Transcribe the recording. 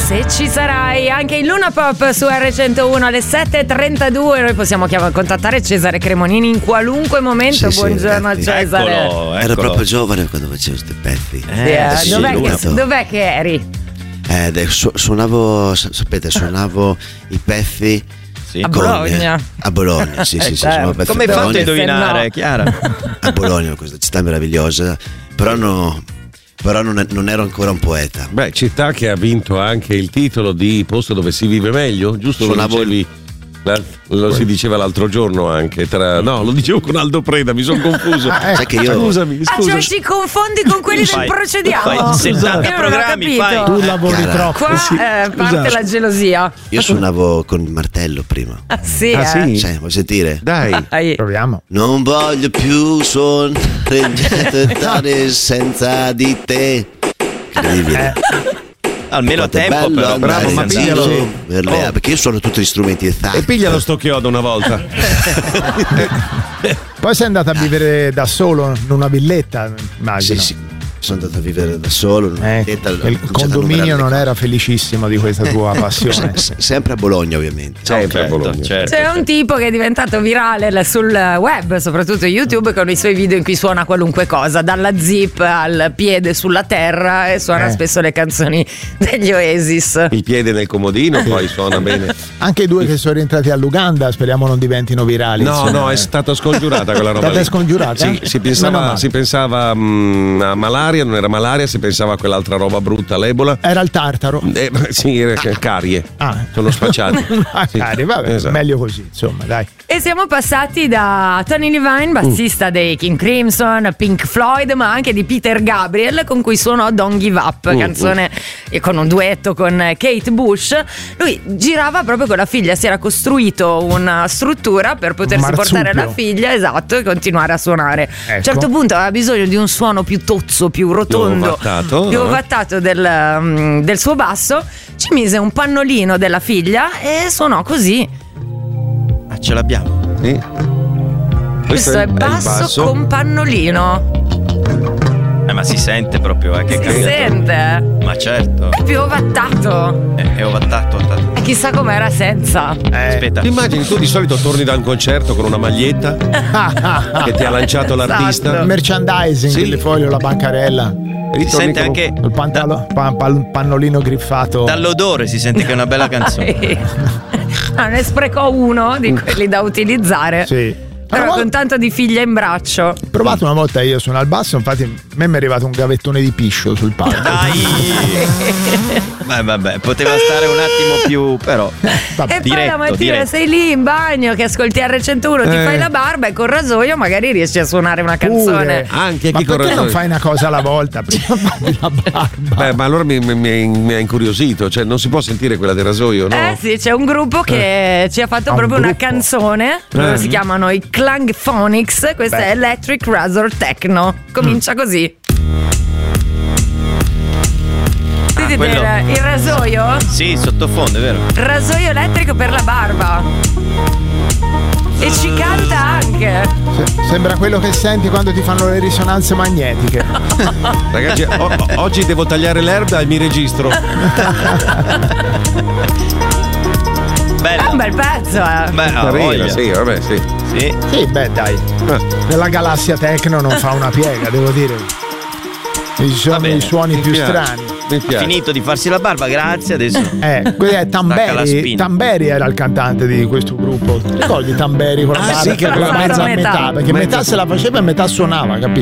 Se ci sarai anche in Luna Pop su R101 alle 7.32, noi possiamo contattare Cesare Cremonini in qualunque momento. Sì, buongiorno sì, Cesare. Eccolo. Ero proprio giovane quando facevo questi pezzi. Dov'è che eri? Suonavo i pezzi a Bologna. A Bologna, sì, suonavo pezzi. Come hai fatto a indovinare, no. Chiara? A Bologna, questa città meravigliosa, però non ero ancora un poeta. Beh, città che ha vinto anche il titolo di posto dove si vive meglio, giusto? Lo si diceva l'altro giorno anche no, lo dicevo con Aldo Preda, mi sono confuso. Sai che io... Scusami. Cioè ci confondi con quelli del Procediamo? Fai 70 Io non ho programmi, capito. Tu lavori troppo. Qua parte la gelosia. Io suonavo con il martello prima. Sì. Vuoi sentire? Dai. Proviamo. Non voglio più suonare senza di te. Incredibile. Almeno a tempo, bello, però. bravo, ma piglialo. Perché io suono tutti gli strumenti di E piglialo sto chiodo una volta. Poi sei andata a vivere da solo in una villetta, immagino. Sì. Sono andato a vivere da solo. Il condominio non era felicissimo di questa tua passione. Sempre a Bologna, ovviamente. Sempre a Bologna. Certo. C'è un tipo che è diventato virale sul web, soprattutto YouTube, con i suoi video in cui suona qualunque cosa, dalla zip al piede sulla terra, e suona spesso le canzoni degli Oasis. Il piede nel comodino, poi suona bene. Anche i due che sono rientrati all'Uganda, speriamo non diventino virali. No, è stata scongiurata quella roba. Stata scongiurata? Sì, si pensava a malaria, non era malaria, si pensava a quell'altra roba brutta, l'Ebola. Era il tartaro. Sì, carie. Sono spacciati. Carie, vabbè, esatto. meglio così, insomma, dai. E siamo passati da Tony Levine, bassista dei King Crimson, Pink Floyd, ma anche di Peter Gabriel, con cui suonò Don't Give Up, canzone con un duetto con Kate Bush. Lui girava proprio con la figlia, si era costruito una struttura per potersi portare la figlia, esatto, e continuare a suonare. Ecco. A un certo punto aveva bisogno di un suono più tozzo, più rotondo, più ovattato del suo basso. Ci mise un pannolino della figlia e suonò così. Ce l'abbiamo. Sì. Questo è basso con pannolino. Ma si sente proprio, che Si cagato. sente. Ma certo. È più ovattato. È ovattato. E chissà com'era senza. Aspetta. Ti immagini, tu di solito torni da un concerto con una maglietta che ti ha lanciato l'artista. Esatto. Merchandising, Sì. il foglio, la bancarella. Si sente anche Il pannolino griffato. dall'odore, si sente che è una bella canzone. Ne sprecò uno di quelli da utilizzare. Sì. Però con tanto di figlia in braccio. Ho provato una volta io a suonare al basso, infatti a me mi è arrivato un gavettone di piscio sul palco. Dai! Vabbè, poteva stare un attimo più, però. E poi la mattina sei lì in bagno che ascolti R101, ti fai la barba e col rasoio magari riesci a suonare una canzone. Anche Ma chi perché corre. non fai una cosa alla volta? Prima fai la barba. Ma allora mi ha incuriosito, cioè non si può sentire quella del rasoio, no? Sì, c'è un gruppo che ci ha fatto proprio una canzone. Loro si chiamano i Clang Phonics. Questa è Electric Razor Techno. Comincia così. Vedete il rasoio? Sì, sottofondo, è vero. Rasoio elettrico per la barba. E ci canta anche. Sembra quello che senti quando ti fanno le risonanze magnetiche. Ragazzi, oggi devo tagliare l'erba e mi registro. È un bel pezzo, Carina, sì, vabbè, sì. Sì, beh, dai. Nella galassia techno non fa una piega, devo dire. Ci sono i suoni più strani. Mi piace. Finito di farsi la barba, grazie. Adesso. Quello è Stacca la Tamberi. spina. Tamberi era il cantante di questo gruppo. Ti ricordi Tamberi con la barba? sì, che con la aveva mezza a metà. metà. Perché metà se la faceva e metà suonava, capito?